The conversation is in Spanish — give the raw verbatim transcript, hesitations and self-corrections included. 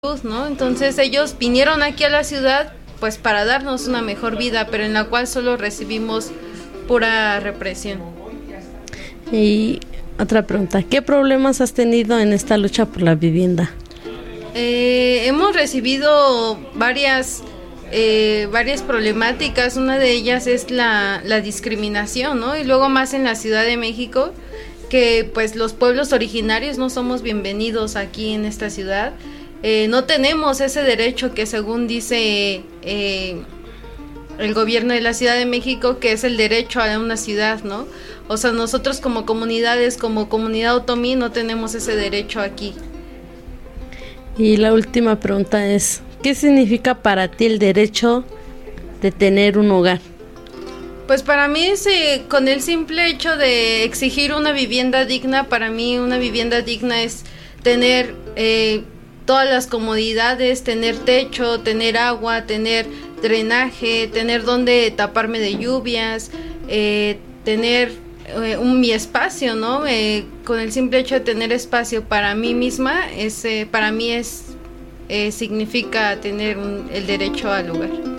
¿no? Entonces ellos vinieron aquí a la ciudad pues para darnos una mejor vida, pero en la cual solo recibimos pura represión. Y otra pregunta, ¿qué problemas has tenido en esta lucha por la vivienda? Eh, hemos recibido varias eh, varias problemáticas. Una de ellas es la, la discriminación, ¿no? Y luego más en la Ciudad de México, que pues los pueblos originarios no somos bienvenidos aquí en esta ciudad. Eh, no tenemos ese derecho que según dice eh, el gobierno de la Ciudad de México, que es el derecho a una ciudad, ¿no? O sea, nosotros como comunidades, como comunidad otomí, no tenemos ese derecho aquí. Y la última pregunta es, ¿qué significa para ti el derecho de tener un hogar? Pues para mí es, eh, con el simple hecho de exigir una vivienda digna, para mí una vivienda digna es tener eh, todas las comodidades, tener techo, tener agua, tener drenaje, tener donde taparme de lluvias, eh, tener eh, un mi espacio, ¿no? Eh, con el simple hecho de tener espacio para mí misma, es, eh, para mí es eh, significa tener un, el derecho al hogar.